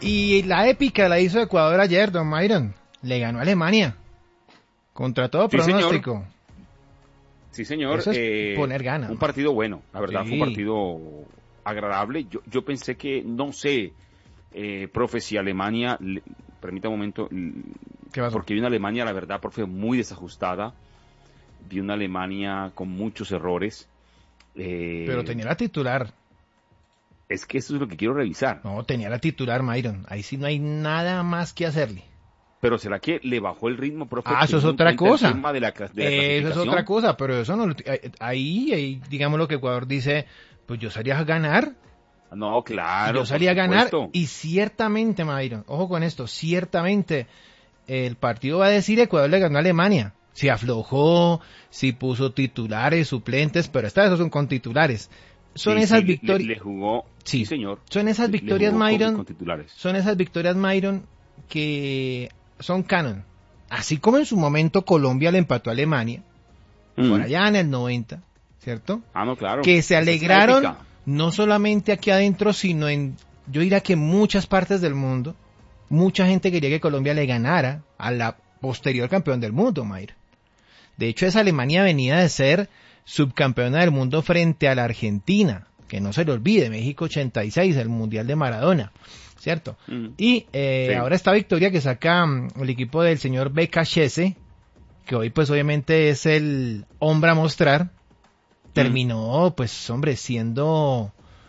Y la épica la hizo Ecuador ayer, don Myron. Le ganó a Alemania. Contra todo Sí, pronóstico. señor. Sí, señor. Eso es poner ganas. Un partido bueno, la verdad, Sí. fue un partido agradable. Yo pensé que, no sé, profe, si Alemania, permítame un momento, ¿Qué pasó? porque vi una Alemania, la verdad, profe, muy desajustada. Vi una Alemania con muchos errores. Pero tenía la titular. Es que eso es lo que quiero revisar. No, tenía la titular, Myron. Ahí sí no hay nada más que hacerle. Pero ¿será que le bajó el ritmo, profe? Eso es teniendo en otra cuenta el cosa. tema de la Eso es clasificación? otra cosa, pero eso no. Ahí, digamos lo que Ecuador dice, pues yo salí a ganar. No, claro. Yo salí a ganar supuesto. y ciertamente, Myron, ojo con esto, ciertamente el partido va a decir Ecuador le ganó a Alemania. Si aflojó, si puso titulares, suplentes, pero esta vez son con titulares. Son Sí, esas sí, victorias. Le jugó, sí, señor. Son esas Le victorias, jugó Myron. con titulares. Son esas victorias, Myron, que son canon. Así como en su momento Colombia le empató a Alemania, por allá en el 90, ¿cierto? Ah, no, claro. Que se Esa es la alegraron épica. no solamente aquí adentro, sino yo diría que en muchas partes del mundo, mucha gente quería que Colombia le ganara a la posterior campeón del mundo, Mayra. De hecho, esa Alemania venía de ser subcampeona del mundo frente a la Argentina, que no se le olvide, México 86, el Mundial de Maradona, ¿cierto? Y Sí. ahora esta victoria que saca el equipo del señor Becachese, que hoy pues obviamente es el hombre a mostrar, terminó pues hombre siendo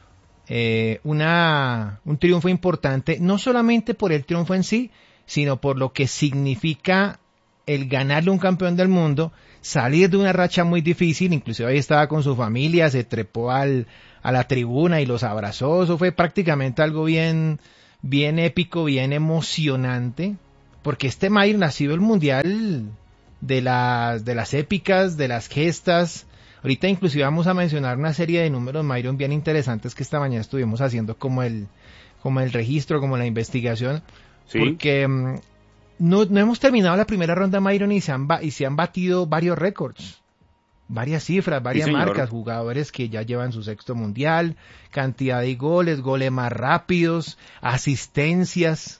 un triunfo importante, no solamente por el triunfo en sí, sino por lo que significa el ganarle a un campeón del mundo, salir de una racha muy difícil, inclusive ahí estaba con su familia, se trepó a la tribuna y los abrazó, eso fue prácticamente algo bien épico, bien emocionante, porque este Mayron ha sido el mundial de las épicas, de las gestas. Ahorita inclusive vamos a mencionar una serie de números, Mayron, bien interesantes que esta mañana estuvimos haciendo como el registro, como la investigación, Sí. porque no hemos terminado la primera ronda, Mayron, y se han batido varios récords, varias cifras, varias señor. marcas, jugadores que ya llevan su sexto mundial, cantidad de goles más rápidos, asistencias,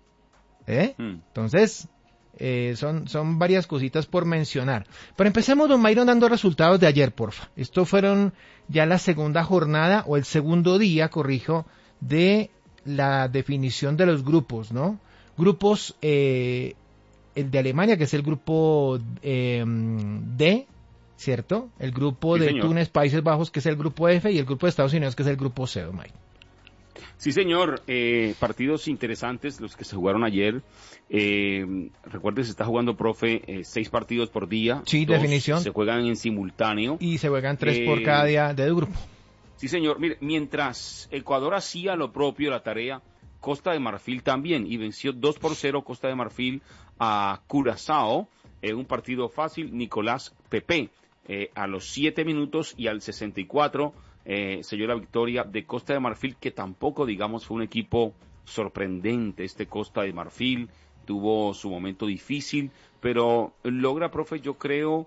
Entonces, son varias cositas por mencionar. Pero empecemos, don Mayron, dando resultados de ayer, porfa. Esto fueron ya la segunda jornada, o el segundo día, corrijo, de la definición de los grupos, ¿no? Grupos, el de Alemania, que es el grupo D, ¿cierto? El grupo Sí, de señor. Túnez, Países Bajos, que es el grupo F, y el grupo de Estados Unidos, que es el grupo C, don Mayron. Sí, señor. Partidos interesantes los que se jugaron ayer. Recuerde, se está jugando, profe, 6 partidos por día. Sí, 2 definición. se juegan en simultáneo. Y se juegan 3 por cada día de grupo. Sí, señor. Mire, mientras Ecuador hacía lo propio, la tarea, Costa de Marfil también, y venció 2-0 Costa de Marfil a Curazao, un partido fácil. Nicolás Pepe, a los 7 minutos y al 64, selló la victoria de Costa de Marfil, que tampoco, digamos, fue un equipo sorprendente. Este Costa de Marfil tuvo su momento difícil, pero logra, profe, yo creo,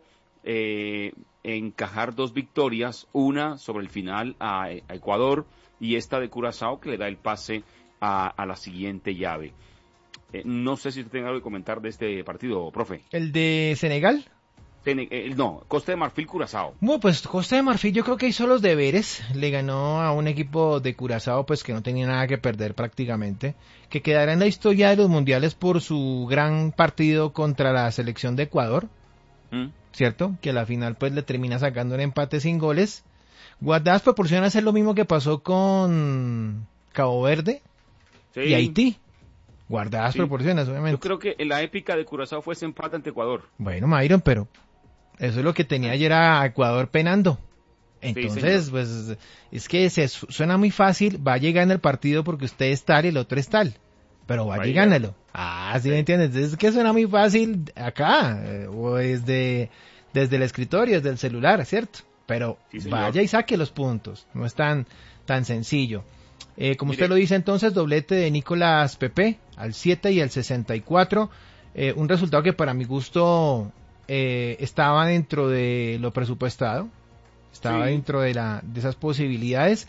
encajar 2 victorias, una sobre el final a Ecuador y esta de Curazao, que le da el pase a la siguiente llave. No sé si usted tiene algo que comentar de este partido, profe. ¿El de Senegal? No, Costa de Marfil, Curazao. Bueno, pues Costa de Marfil yo creo que hizo los deberes, le ganó a un equipo de Curazao pues que no tenía nada que perder prácticamente, que quedará en la historia de los mundiales por su gran partido contra la selección de Ecuador, ¿cierto? Que a la final pues le termina sacando un empate sin goles. Guardadas proporciones hacer lo mismo que pasó con Cabo Verde y Haití. Guardadas proporciones, obviamente. Yo creo que en la épica de Curazao fue ese empate ante Ecuador. Bueno, Mayron, pero eso es lo que tenía ayer a Ecuador penando. Entonces, pues, es que suena muy fácil, vaya y gana el partido porque usted es tal y el otro es tal. Pero vaya y gánalo. ¿Sí me entiendes? Entonces, es que suena muy fácil acá, o desde el escritorio, desde el celular, ¿cierto? Pero vaya y saque los puntos. No es tan sencillo. Como usted lo dice, entonces, doblete de Nicolás Pepe al 7 y al 64. Un resultado que para mi gusto estaba dentro de lo presupuestado. Estaba dentro de esas posibilidades.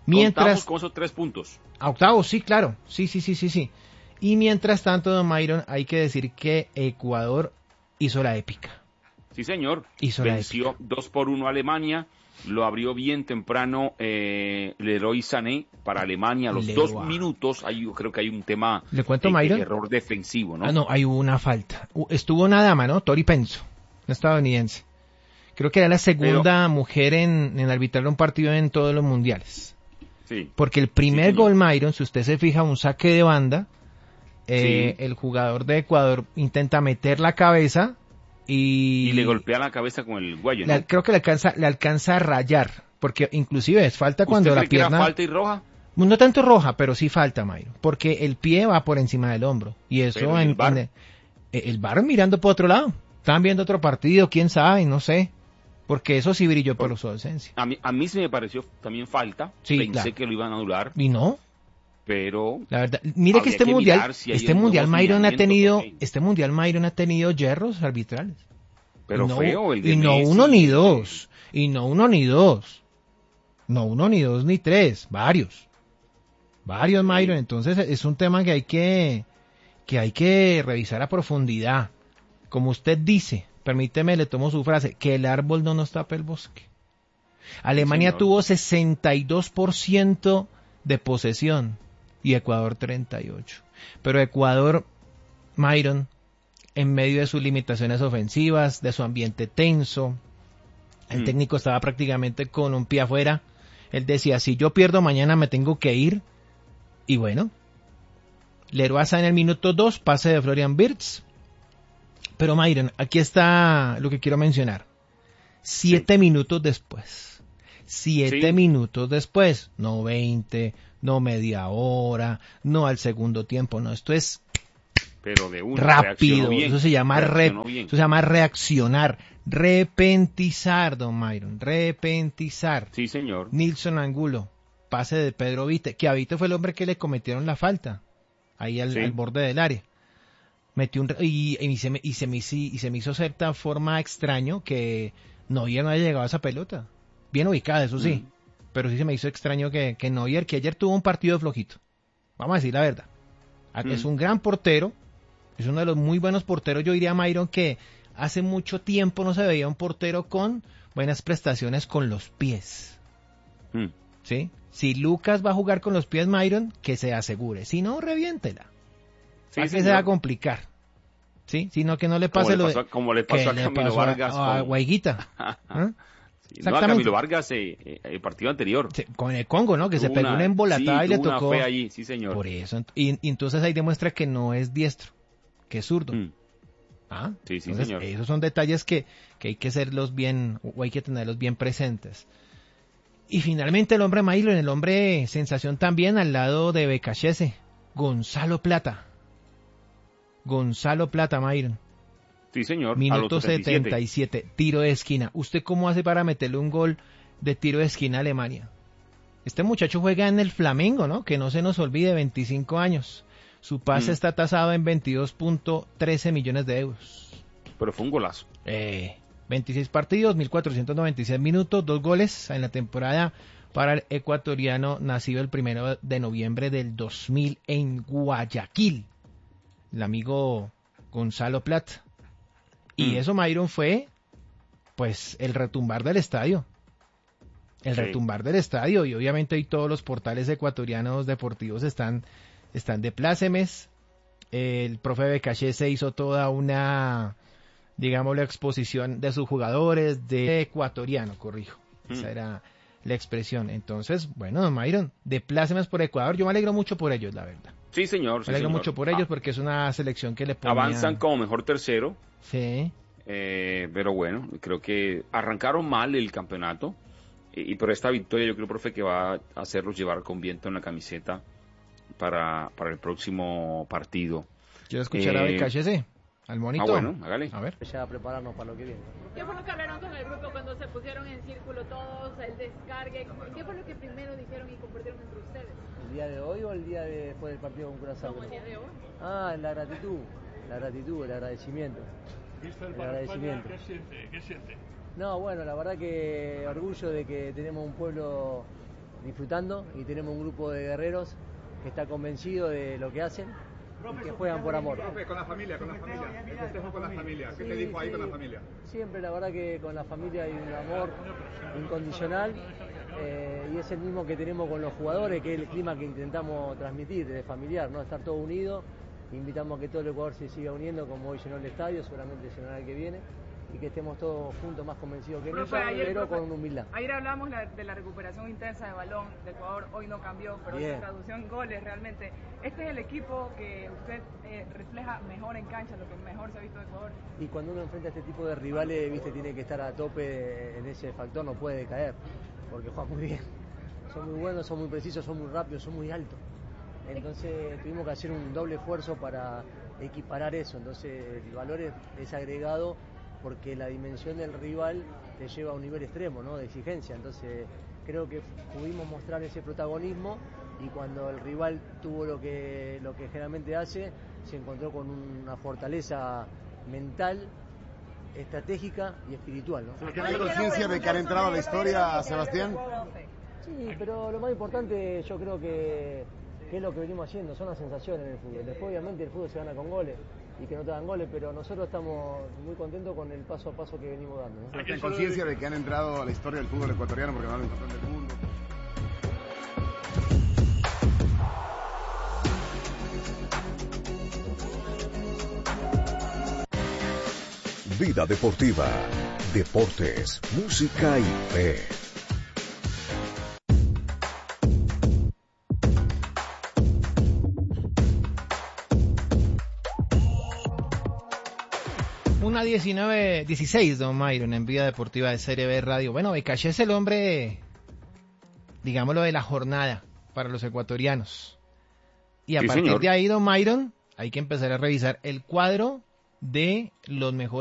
Contamos con esos 3 puntos. A octavos, sí, claro. Sí. Y mientras tanto, don Myron, hay que decir que Ecuador hizo la épica. Sí, señor. Venció 2-1 a Alemania. Lo abrió bien temprano Leroy Sané para Alemania a los 2 minutos. Creo que hay un tema ¿Le cuento, Myron? error defensivo, ¿no? No, hay una falta. Estuvo una dama, ¿no? Tori Penso, una estadounidense. Creo que era la segunda mujer en arbitrar un partido en todos los mundiales. Sí. Porque el primer gol, Myron, si usted se fija, un saque de banda, el jugador de Ecuador intenta meter la cabeza y le golpea la cabeza con el cuello, ¿no? Creo que le alcanza a rayar, porque inclusive es falta cuando ¿Usted la cree que era pierna... falta y roja? No tanto roja, pero sí falta, Mayro, porque el pie va por encima del hombro. Y eso el VAR mirando por otro lado. Estaban viendo otro partido, quién sabe, no sé. Porque eso sí brilló por su ausencia. A mí se me pareció también falta. Sí, Pensé que lo iban a anular. Y no. Pero la verdad, mire que este mundial Myron ha tenido yerros arbitrales. Pero feo el de y no Messi, uno ni dos. Y no uno ni dos. No uno ni dos ni tres. Varios, Myron. Entonces es un tema que hay que revisar a profundidad. Como usted dice, permíteme, le tomo su frase, que el árbol no nos tapa el bosque. Alemania tuvo 62% de posesión y Ecuador 38%. Pero Ecuador, Myron, en medio de sus limitaciones ofensivas, de su ambiente tenso, el técnico estaba prácticamente con un pie afuera. Él decía, si yo pierdo mañana me tengo que ir. Y bueno, Leroy Sané en el minuto 2, pase de Florian Wirtz. Pero Myron, aquí está lo que quiero mencionar. 7 minutos después. 7 minutos después. No 20, no media hora, no al segundo tiempo. No, esto es pero de uno, rápido. Eso se llama reaccionar. Repentizar, don Myron. Repentizar. Sí, señor. Nilson Angulo. Pase de Pedro Vite. Que a Vite fue el hombre que le cometieron la falta. Ahí al borde del área. Metió y se me hizo cierta forma extraño que Neuer no haya llegado a esa pelota. Bien ubicada, eso sí. Pero sí se me hizo extraño que Neuer, que ayer tuvo un partido flojito. Vamos a decir la verdad. Es un gran portero. Es uno de los muy buenos porteros. Yo diría, Myron, que hace mucho tiempo no se veía un portero con buenas prestaciones con los pies. ¿Sí? Si Lucas va a jugar con los pies, Myron, que se asegure. Si no, reviéntela. Sí, que se va a complicar. ¿Sí? Sino que no le pase como le pasó a Camilo Vargas a Guaiguita. No, a Camilo Vargas el partido anterior. Sí, con el Congo, ¿no? Que se pegó una embolatada y le tocó. Una fe allí, sí, señor. Por eso. Y entonces ahí demuestra que no es diestro, que es zurdo. Sí, entonces, señor. Esos son detalles que hay que hacerlos bien, o hay que tenerlos bien presentes. Y finalmente el hombre Myron, el hombre sensación también al lado de Becachese, Gonzalo Plata, Myron. Sí, señor. Minuto 77, tiro de esquina. ¿Usted cómo hace para meterle un gol de tiro de esquina a Alemania? Este muchacho juega en el Flamengo, ¿no? Que no se nos olvide, 25 años. Su pase está tasado en 22.13 millones de euros. Pero fue un golazo. 26 partidos, 1.496 minutos, 2 goles en la temporada para el ecuatoriano, nacido el 1 de noviembre del 2000 en Guayaquil. El amigo Gonzalo Plata. Y eso, Myron, fue pues el retumbar del estadio. Retumbar del estadio. Y obviamente hoy todos los portales ecuatorianos deportivos están de plácemes. El profe Becachese hizo toda una, digamos, la exposición de sus jugadores, de ecuatoriano, corrijo. Esa era la expresión. Entonces, bueno, don Myron, de plácemes por Ecuador. Yo me alegro mucho por ellos, la verdad. Sí, señor. Me alegro mucho por ellos porque es una selección que le pone... Avanzan como mejor tercero. Sí. Pero bueno, creo que arrancaron mal el campeonato. Y por esta victoria yo creo, profe, que va a hacerlos llevar con viento en la camiseta para el próximo partido. ¿Quiero escuchar a Becachese? Al monito. Bueno, hágale. A ver. Ya prepararnos para lo que viene. ¿Qué fue lo que hablaron con el grupo cuando se pusieron en círculo todos, el descargue? ¿Qué fue lo que primero dijeron y compartieron entre ustedes? ¿El día de hoy o el día después del partido con Curazao? Como el día de hoy. La gratitud, el agradecimiento. ¿Viste el agradecimiento? ¿Qué siente? No, bueno, la verdad que orgullo de que tenemos un pueblo disfrutando, y tenemos un grupo de guerreros que está convencido de lo que hacen y que juegan por amor. Profe, con la familia, el festejo con la familia, ¿qué te dijo ahí con la familia? Siempre, la verdad que con la familia hay un amor incondicional, y es el mismo que tenemos con los jugadores, que es el clima que intentamos transmitir, de familiar, ¿no? Estar todo unido. Invitamos a que todo el Ecuador se siga uniendo, como hoy llenó el estadio, seguramente llenará el que viene, y que estemos todos juntos más convencidos que nunca, pero con humildad. Ayer hablamos de la recuperación intensa de balón de Ecuador, hoy no cambió, pero Bien. su traducción en goles realmente. Este es el equipo que usted refleja mejor en cancha, lo que mejor se ha visto de Ecuador. Y cuando uno enfrenta a este tipo de rivales, viste, tiene que estar a tope en ese factor, no puede caer, porque juegan muy bien. Son muy buenos, son muy precisos, son muy rápidos, son muy altos. Entonces tuvimos que hacer un doble esfuerzo para equiparar eso. Entonces el valor es agregado porque la dimensión del rival te lleva a un nivel extremo, ¿no? De exigencia. Entonces creo que pudimos mostrar ese protagonismo, y cuando el rival tuvo lo que generalmente hace, se encontró con una fortaleza mental, estratégica y espiritual, ¿no? ¿Hay conciencia de que han entrado a la historia, Sebastián? Sí, pero lo más importante yo creo que es lo que venimos haciendo, son las sensaciones en el fútbol. Después obviamente el fútbol se gana con goles y que no te dan goles, pero nosotros estamos muy contentos con el paso a paso que venimos dando, ¿no? ¿Hay conciencia de que han entrado a la historia del fútbol ecuatoriano porque ganaron el campeón del mundo? Vida deportiva, deportes, música y fe. Una 19-16, don Myron, en Vida Deportiva de Serie B Radio. Bueno, Becaché es el hombre, digámoslo, de la jornada para los ecuatorianos. Y a Sí, partir señor. de ahí, don Myron, hay que empezar a revisar el cuadro de los mejores